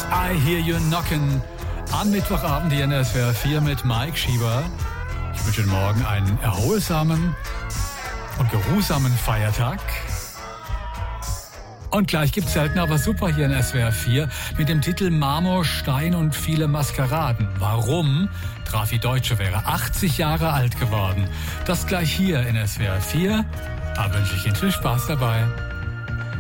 I Hear You Knockin'. Am Mittwochabend hier in der SWR 4 mit Mike Schieber. Ich wünsche Ihnen morgen einen erholsamen und geruhsamen Feiertag. Und gleich gibt's selten aber super hier in SWR 4 mit dem Titel Marmor, Stein und viele Maskeraden. Warum? Trafi Deutsche wäre 80 Jahre alt geworden. Das gleich hier in SWR 4. Da wünsche ich Ihnen viel Spaß dabei.